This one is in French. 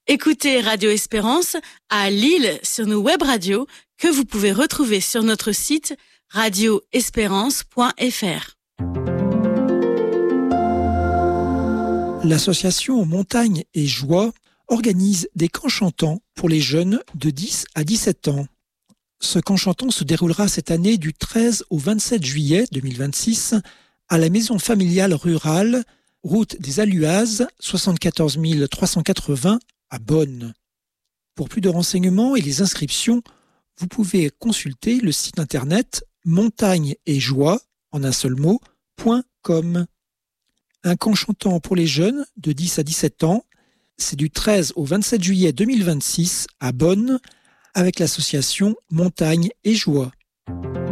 Écoutez Radio Espérance à Lille sur nos web radios que vous pouvez retrouver sur notre site radioespérance.fr. L'association Montagne et Joie organise des camps chantants pour les jeunes de 10 à 17 ans. Ce camp chantant se déroulera cette année du 13 au 27 juillet 2026 à la maison familiale rurale, route des Aluazes, 74 380 à Bonn. Pour plus de renseignements et les inscriptions, vous pouvez consulter le site internet montagneetjoie, en un seul mot, .com. Un camp chantant pour les jeunes de 10 à 17 ans, c'est du 13 au 27 juillet 2026 à Bonn avec l'association Montagne et Joie.